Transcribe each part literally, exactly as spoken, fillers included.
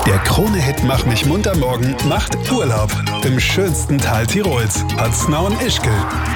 Der Krone-Hit Mach mich munter morgen macht Urlaub im schönsten Tal Tirols. Atzna und Ischgl.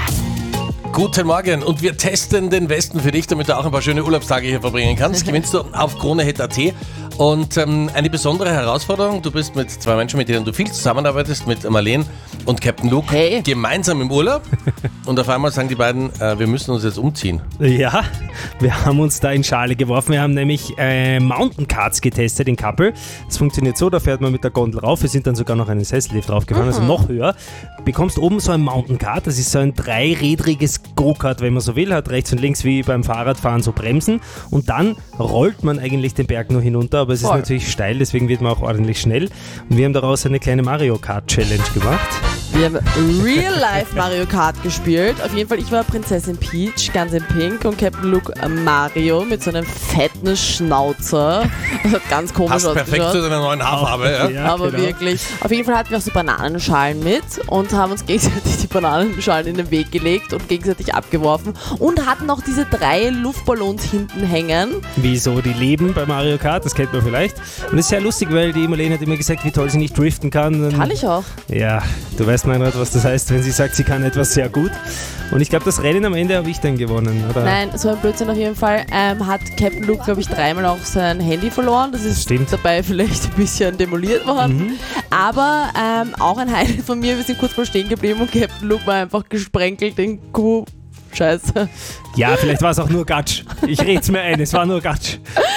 Guten Morgen und wir testen den Westen für dich, damit du auch ein paar schöne Urlaubstage hier verbringen kannst. Gewinnst du auf Kronehit Punkt at. Und ähm, eine besondere Herausforderung, du bist mit zwei Menschen, mit denen du viel zusammenarbeitest, mit Marlene und Captain Luke, Hey. gemeinsam im Urlaub. Und auf einmal sagen die beiden, äh, wir müssen uns jetzt umziehen. Ja, wir haben uns da in Schale geworfen. Wir haben nämlich äh, Mountain Carts getestet in Kappel. Das funktioniert so, da fährt man mit der Gondel rauf. Wir sind dann sogar noch einen Sessellift draufgefahren, also noch höher. Bekommst oben so ein Mountain Cart, das ist so ein dreirädriges Go-Kart, wenn man so will, hat rechts und links wie beim Fahrradfahren so Bremsen und dann rollt man eigentlich den Berg nur hinunter, aber es Voll. ist natürlich steil, deswegen wird man auch ordentlich schnell und wir haben daraus eine kleine Mario Kart Challenge gemacht. Wir haben Real-Life Mario Kart gespielt. Auf jeden Fall, ich war Prinzessin Peach, ganz in Pink, und Captain Luke äh, Mario mit so einem fetten Schnauzer. Das hat ganz komisch Passt perfekt zu ausgeschaut. deiner neuen Haarfarbe. Ja? Ja, Aber genau. wirklich. Auf jeden Fall hatten wir auch so Bananenschalen mit und haben uns gegenseitig die Bananenschalen in den Weg gelegt und gegenseitig abgeworfen und hatten noch diese drei Luftballons hinten hängen. Wieso die leben bei Mario Kart, das kennt man vielleicht. Und es ist sehr lustig, weil die Marlene hat immer gesagt, wie toll sie nicht driften kann. Und Kann ich auch. ja, du weißt, Meinrad, was das heißt, wenn sie sagt, sie kann etwas sehr gut. Und ich glaube, das Rennen am Ende habe ich dann gewonnen, oder? Nein, so ein Blödsinn auf jeden Fall. Ähm, hat Captain Luke, glaube ich, dreimal auch sein Handy verloren. Das ist Stimmt. dabei vielleicht ein bisschen demoliert worden. Mhm. Aber ähm, auch ein Highlight von mir. Wir sind kurz mal stehen geblieben und Captain Luke war einfach gesprenkelt in Kuh. Scheiße. Ja, vielleicht war es auch nur Gatsch. Ich rede es mir ein, es war nur Gatsch.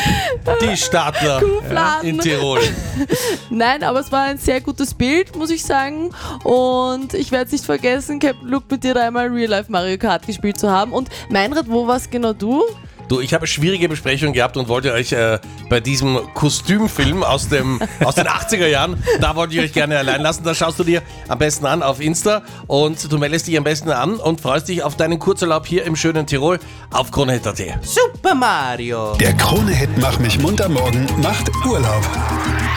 Die Stadler Kuhfladen. in Tirol. Nein, aber es war ein sehr gutes Bild, muss ich sagen. Und ich werde es nicht vergessen, Captain Luke mit dir dreimal Real-Life Mario Kart gespielt zu haben. Und Meinrad, wo warst genau du? Du, ich habe schwierige Besprechungen gehabt und wollte euch äh, bei diesem Kostümfilm aus, dem, aus den achtziger Jahren, da wollte ich euch gerne allein lassen. Da schaust du dir am besten an auf Insta und du meldest dich am besten an und freust dich auf deinen Kurzurlaub hier im schönen Tirol auf Kronehit Punkt at. Super Mario. Der Krone-Hit Mach mich munter morgen macht Urlaub.